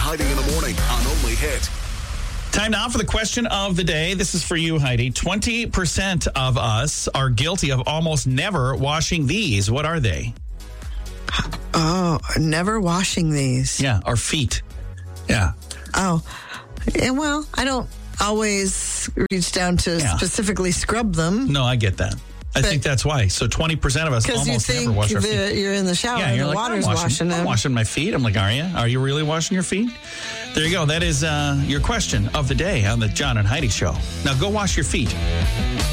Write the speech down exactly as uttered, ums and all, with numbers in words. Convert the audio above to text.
Heidi in the morning on Only Hit. Time now for the question of the day. This is for you, Heidi. twenty percent of us are guilty of almost never washing these. What are they? Oh, never washing these. Yeah, our feet. Yeah. Oh, yeah, well, I don't always reach down to Yeah. specifically scrub them. No, I get that. I But- think that's why. So twenty percent of us Because you almost think never wash our that feet. you're in the shower Yeah, and you're the like, water's I'm washing, washing, I'm them. washing my feet. I'm like, are you? Are you really washing your feet? There you go. That is uh, your question of the day on the John and Heidi Show. Now go wash your feet.